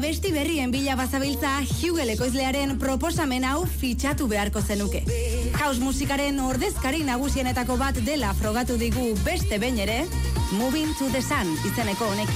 abesti berrien bila bazabiltza, Hugel ekoizlearen proposamen hau fitxatu beharko zenuke. House musikaren ordezkari nagusienetako bat dela frogatu digu beste behin ere, Moving to the Sun izeneko honek.